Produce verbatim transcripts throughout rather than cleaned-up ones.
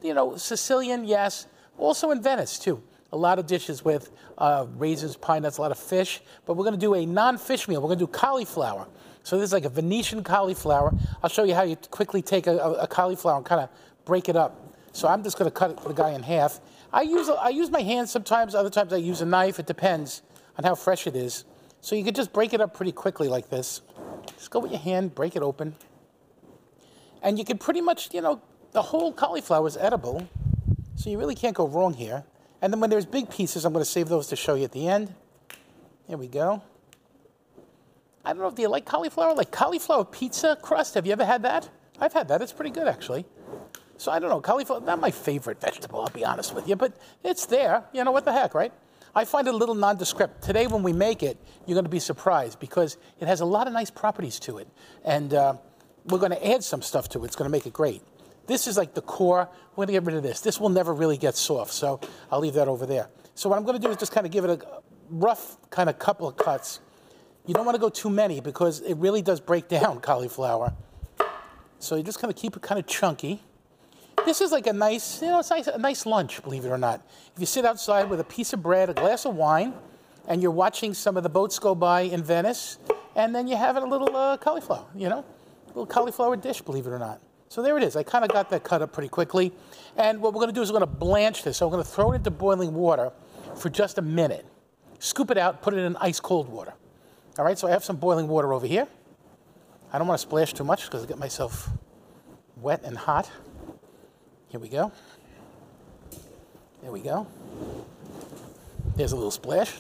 you know, Sicilian, yes. Also in Venice, too. A lot of dishes with uh, raisins, pine nuts, a lot of fish. But we're going to do a non-fish meal. We're going to do cauliflower. So this is like a Venetian cauliflower. I'll show you how you quickly take a, a cauliflower and kind of break it up. So I'm just going to cut the guy in half. I use, I use my hands sometimes. Other times I use a knife. It depends on how fresh it is. So you can just break it up pretty quickly like this. Just go with your hand, break it open. And you can pretty much, you know, the whole cauliflower is edible. So you really can't go wrong here. And then when there's big pieces, I'm going to save those to show you at the end. There we go. I don't know if you like cauliflower, like cauliflower pizza crust. Have you ever had that? I've had that. It's pretty good, actually. So I don't know. Cauliflower, not my favorite vegetable, I'll be honest with you. But it's there. You know, what the heck, right? I find it a little nondescript. Today, when we make it, you're going to be surprised because it has a lot of nice properties to it. And uh, we're going to add some stuff to it. It's going to make it great. This is like the core. We're going to get rid of this. This will never really get soft, so I'll leave that over there. So what I'm going to do is just kind of give it a rough kind of couple of cuts. You don't want to go too many because it really does break down cauliflower. So you just kind of keep it kind of chunky. This is like a nice, you know, it's nice, a nice lunch, believe it or not. If you sit outside with a piece of bread, a glass of wine, and you're watching some of the boats go by in Venice, and then you have a little uh, cauliflower, you know, a little cauliflower dish, believe it or not. So there it is. I kind of got that cut up pretty quickly. And what we're going to do is we're going to blanch this. So we're going to throw it into boiling water for just a minute. Scoop it out, put it in ice cold water. All right, so I have some boiling water over here. I don't want to splash too much because I get myself wet and hot. Here we go. There we go. There's a little splash.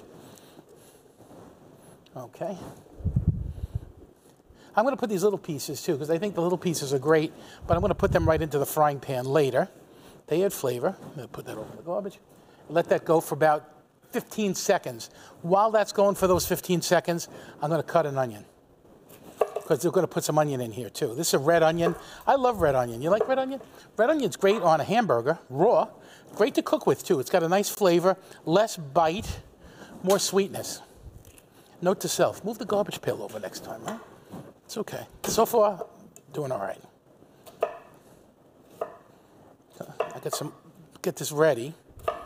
Okay. I'm going to put these little pieces, too, because I think the little pieces are great, but I'm going to put them right into the frying pan later. They add flavor. I'm going to put that over the garbage. Let that go for about fifteen seconds. While that's going for those fifteen seconds, I'm going to cut an onion, because they're going to put some onion in here, too. This is a red onion. I love red onion. You like red onion? Red onion's great on a hamburger, raw. Great to cook with, too. It's got a nice flavor, less bite, more sweetness. Note to self, move the garbage pail over next time, right? It's okay. So far, doing all right. I got some, get this ready.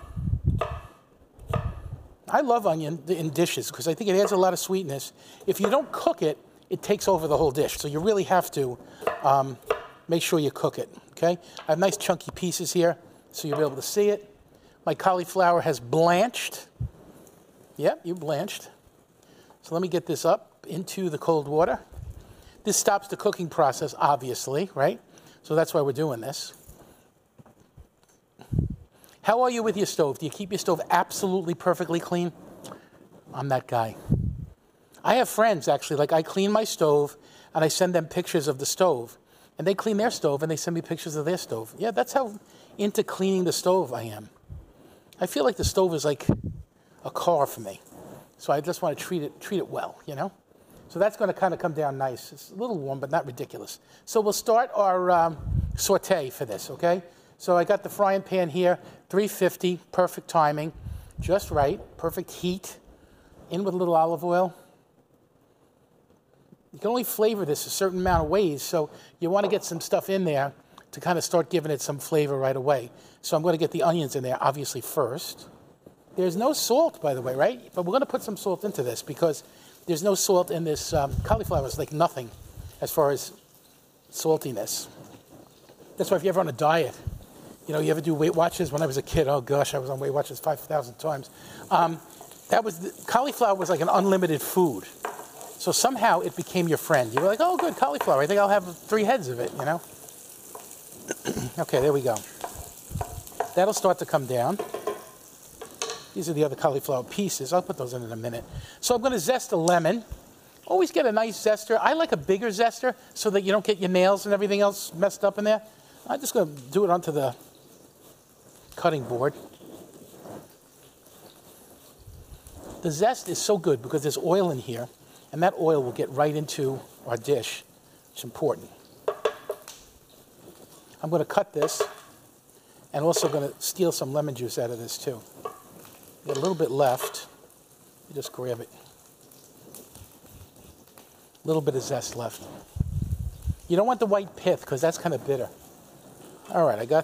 I love onion in dishes because I think it adds a lot of sweetness. If you don't cook it, it takes over the whole dish. So you really have to um, make sure you cook it, okay? I have nice chunky pieces here, so you'll be able to see it. My cauliflower has blanched. Yep, you blanched. So let me get this up into the cold water. This stops the cooking process, obviously, right? So that's why we're doing this. How are you with your stove? Do you keep your stove absolutely perfectly clean? I'm that guy. I have friends, actually, like I clean my stove, and I send them pictures of the stove. And they clean their stove, and they send me pictures of their stove. Yeah, that's how into cleaning the stove I am. I feel like the stove is like a car for me. So I just want to treat it, treat it well, you know? So that's going to kind of come down nice. It's a little warm, but not ridiculous. So we'll start our um, saute for this, okay? So I got the frying pan here, three fifty, perfect timing, just right, perfect heat. In with a little olive oil. You can only flavor this a certain amount of ways, so you want to get some stuff in there to kind of start giving it some flavor right away. So I'm going to get the onions in there, obviously, first. There's no salt, by the way, right? But we're going to put some salt into this because there's no salt in this um, cauliflower. It's like nothing as far as saltiness. That's why if you're ever on a diet, you know, you ever do Weight Watchers? When I was a kid, oh gosh, I was on Weight Watchers five thousand times. Um, that was, the, cauliflower was like an unlimited food. So somehow it became your friend. You were like, oh good, cauliflower. I think I'll have three heads of it, you know? Okay, there we go. That'll start to come down. These are the other cauliflower pieces. I'll put those in in a minute. So I'm going to zest a lemon. Always get a nice zester. I like a bigger zester so that you don't get your nails and everything else messed up in there. I'm just going to do it onto the cutting board. The zest is so good because there's oil in here, and that oil will get right into our dish. It's important. I'm going to cut this, and also going to steal some lemon juice out of this too. Got a little bit left. You just grab it. A little bit of zest left. You don't want the white pith because that's kind of bitter. All right, I got